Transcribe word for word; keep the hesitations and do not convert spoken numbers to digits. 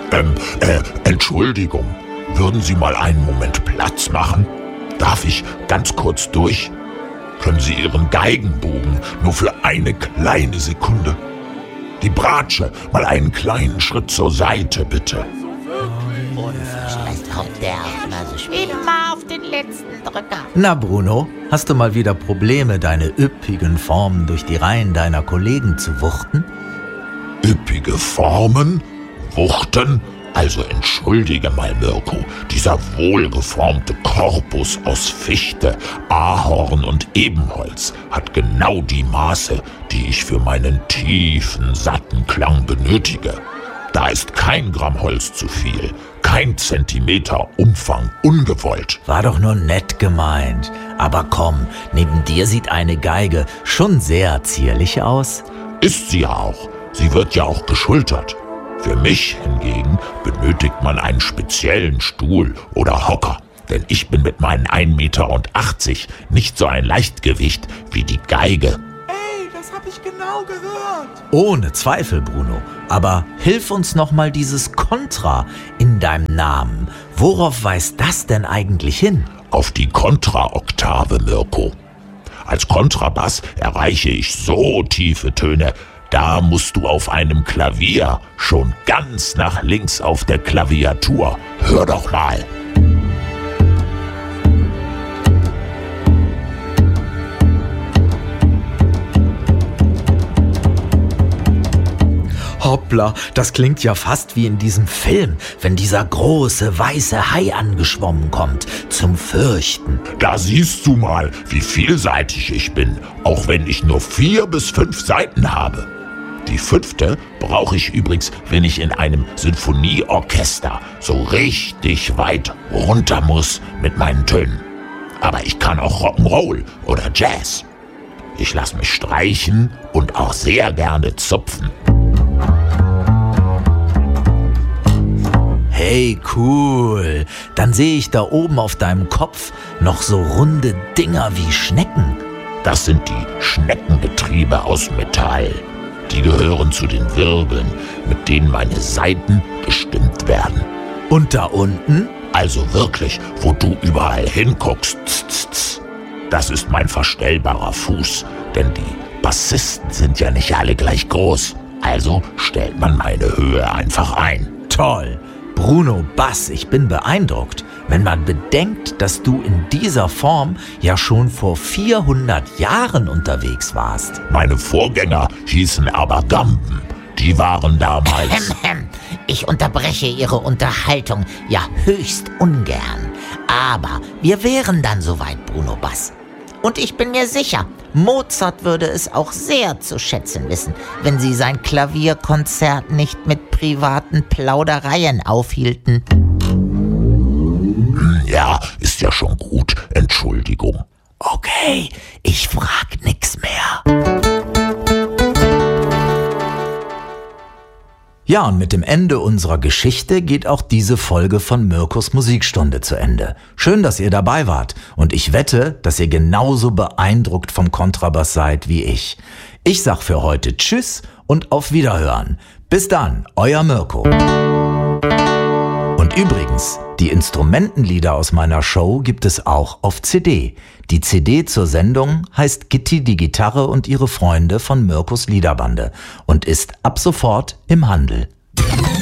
Ähm, äh, Entschuldigung, würden Sie mal einen Moment Platz machen? Darf ich ganz kurz durch? Können Sie Ihren Geigenbogen nur für eine kleine Sekunde? Die Bratsche mal einen kleinen Schritt zur Seite, bitte. Vielleicht kommt der auch mal so spät. Immer auf den letzten Drücker. Na Bruno, hast du mal wieder Probleme, deine üppigen Formen durch die Reihen deiner Kollegen zu wuchten? Üppige Formen? Wuchten? Also entschuldige mal, Mirko, dieser wohlgeformte Korpus aus Fichte, Ahorn und Ebenholz hat genau die Maße, die ich für meinen tiefen, satten Klang benötige. Da ist kein Gramm Holz zu viel, kein Zentimeter Umfang ungewollt. War doch nur nett gemeint. Aber komm, neben dir sieht eine Geige schon sehr zierlich aus. Ist sie ja auch. Sie wird ja auch geschultert. Für mich hingegen benötigt man einen speziellen Stuhl oder Hocker. Denn ich bin mit meinen ein Meter achtzig nicht so ein Leichtgewicht wie die Geige. Ey, das hab ich genau gehört. Ohne Zweifel, Bruno. Aber hilf uns noch mal dieses Kontra in deinem Namen. Worauf weist das denn eigentlich hin? Auf die Kontraoktave, Mirko. Als Kontrabass erreiche ich so tiefe Töne, da musst du auf einem Klavier schon ganz nach links auf der Klaviatur. Hör doch mal. Hoppla, das klingt ja fast wie in diesem Film, wenn dieser große weiße Hai angeschwommen kommt, zum Fürchten. Da siehst du mal, wie vielseitig ich bin, auch wenn ich nur vier bis fünf Saiten habe. Die fünfte brauche ich übrigens, wenn ich in einem Sinfonieorchester so richtig weit runter muss mit meinen Tönen. Aber ich kann auch Rock'n'Roll oder Jazz. Ich lasse mich streichen und auch sehr gerne zupfen. Hey, cool. Dann sehe ich da oben auf deinem Kopf noch so runde Dinger wie Schnecken. Das sind die Schneckengetriebe aus Metall. Die gehören zu den Wirbeln, mit denen meine Saiten bestimmt werden. Und da unten? Also wirklich, wo du überall hinguckst. Tz, tz, tz. Das ist mein verstellbarer Fuß, denn die Bassisten sind ja nicht alle gleich groß. Also stellt man meine Höhe einfach ein. Toll. Bruno Bass, ich bin beeindruckt, wenn man bedenkt, dass du in dieser Form ja schon vor vierhundert Jahren unterwegs warst. Meine Vorgänger hießen aber Gamben. Die waren damals... Ich unterbreche Ihre Unterhaltung ja höchst ungern. Aber wir wären dann soweit, Bruno Bass. Und ich bin mir sicher, Mozart würde es auch sehr zu schätzen wissen, wenn Sie sein Klavierkonzert nicht mit privaten Plaudereien aufhielten. Ja, ist ja schon gut. Entschuldigung. Okay, ich frag nix mehr. Ja, und mit dem Ende unserer Geschichte geht auch diese Folge von Mirkos Musikstunde zu Ende. Schön, dass ihr dabei wart und ich wette, dass ihr genauso beeindruckt vom Kontrabass seid wie ich. Ich sag für heute Tschüss und auf Wiederhören. Bis dann, euer Mirko. Und übrigens, die Instrumentenlieder aus meiner Show gibt es auch auf C D. Die C D zur Sendung heißt Gitti die Gitarre und ihre Freunde von Mirkos Liederbande und ist ab sofort im Handel.